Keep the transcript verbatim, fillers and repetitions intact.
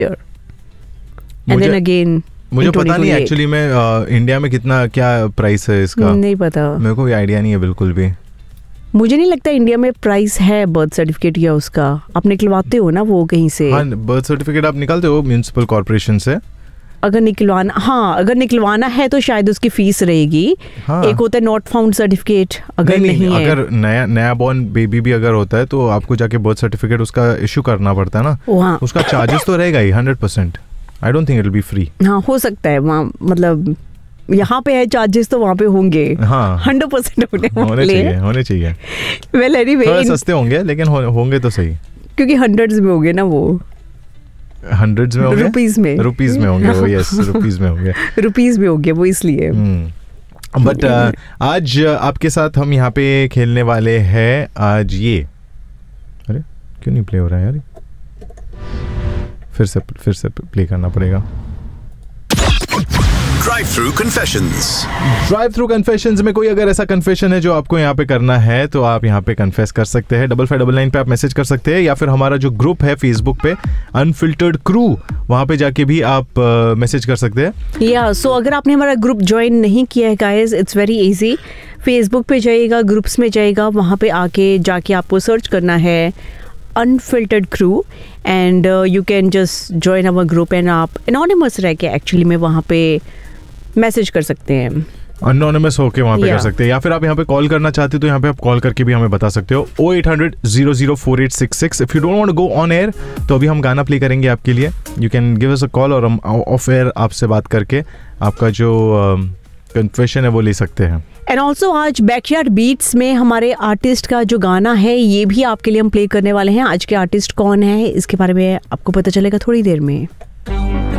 And then again मुझे पता नहीं एक्चुअली में इंडिया में कितना क्या प्राइस है इसका, नहीं पता मेरे को भी आइडिया नहीं है बिल्कुल भी। मुझे नहीं लगता इंडिया में प्राइस है बर्थ सर्टिफिकेट या उसका, आप निकलवाते हो ना वो कहीं से? हाँ, बर्थ सर्टिफिकेट आप निकालते हो म्यूनिसिपल कॉर्पोरेशन से। अगर निकलवाना हाँ अगर निकलवाना है तो शायद उसकी फीस रहेगी। हाँ। एक होता है नॉट फाउंड सर्टिफिकेट, अगर नहीं, नहीं, नहीं है अगर नया नया बॉर्न बेबी भी अगर होता है तो आपको जाके बर्थ सर्टिफिकेट उसका इशू करना पड़ता है ना। हाँ। उसका चार्जेस तो रहेगा ही hundred percent. I don't think it will be free. हाँ हो सकता है, वहाँ मतलब यहाँ पे है चार्जेस तो वहाँ पे होंगे। हाँ हंड्रेड परसेंट होने चाहिए होने चाहिए वेल एनीवे थोड़ा सस्ते होंगे लेकिन हो, होंगे तो सही, क्योंकि हंड्रेड्स में होंगे ना, वो हंड्रेड्स में होंगे, रुपीस में रुपीस में होंगे वो, यस रुपीस में होंगे रुपीस में होंगे वो, इसलिए। बट uh, आज आपके साथ हम यहाँ पे खेलने वाले हैं आज ये, अरे क्यों नहीं प्ले हो रहा है यार, फिर से फिर से प्ले करना पड़ेगा। Drive through confessions. Drive through confessions में कोई अगर ऐसा कन्फेशन है जो आपको यहाँ पे करना है तो आप यहाँ पे कन्फेस कर सकते हैं। डबल फाइव डबल नाइन पे आप मैसेज कर सकते हैं, या फिर हमारा जो ग्रुप है फेसबुक पे अनफिल्टर्ड क्रू, वहाँ पे जाके भी आप मैसेज uh, कर सकते हैं। या सो अगर आपने हमारा ग्रुप ज्वाइन नहीं किया है guys, it's very easy. Facebook पे जाइएगा, ग्रुप्स में जाइएगा, वहाँ पे आके जाके आपको सर्च करना है unfiltered crew and you can just join our group and आप एनोनिमस रह के एक्चुअली में वहाँ पे मैसेज कर सकते हैं, अनोनिमस होके वहाँ पे yeah. कर सकते हैं। या फिर आप यहाँ पे कॉल करना चाहते हो तो यहाँ पे आप कॉल करके भी हमें बता सकते हो ओ eight hundred zero zero four eight six six. If you don't want to go on air तो अभी हम गाना प्ले करेंगे आपके लिए, you can give us a call और हम ऑफ एयर आपसे बात करके आपका जो कन्फेशन uh, है वो ले सकते हैं। एंड ऑल्सो आज बैकयार्ड बीट्स में हमारे आर्टिस्ट का जो गाना है ये भी आपके लिए हम प्ले करने वाले हैं। आज के आर्टिस्ट कौन है इसके बारे में आपको पता चलेगा थोड़ी देर में।